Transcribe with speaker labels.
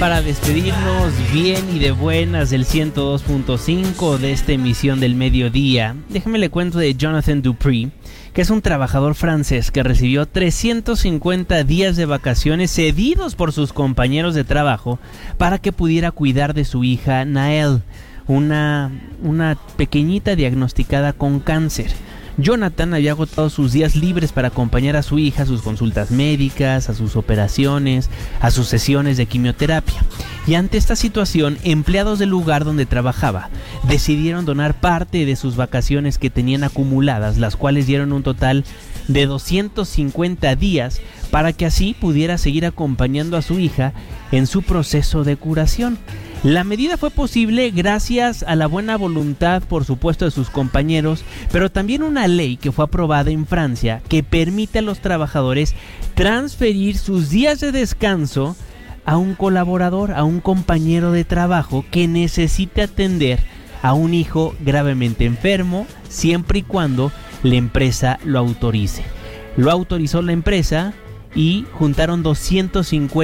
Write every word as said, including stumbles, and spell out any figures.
Speaker 1: para despedirnos bien y de buenas del ciento dos punto cinco de esta emisión del mediodía, déjeme le cuento de Jonathan Dupree, que es un trabajador francés que recibió trescientos cincuenta días de vacaciones cedidos por sus compañeros de trabajo para que pudiera cuidar de su hija Nael, una, una pequeñita diagnosticada con cáncer. Jonathan había agotado sus días libres para acompañar a su hija a sus consultas médicas, a sus operaciones, a sus sesiones de quimioterapia. Y ante esta situación, empleados del lugar donde trabajaba decidieron donar parte de sus vacaciones que tenían acumuladas, las cuales dieron un total de doscientos cincuenta días para que así pudiera seguir acompañando a su hija en su proceso de curación. La medida fue posible gracias a la buena voluntad, por supuesto, de sus compañeros, pero también una ley que fue aprobada en Francia que permite a los trabajadores transferir sus días de descanso a un colaborador, a un compañero de trabajo que necesite atender a un hijo gravemente enfermo, siempre y cuando la empresa lo autorice. Lo autorizó la empresa y juntaron doscientos cincuenta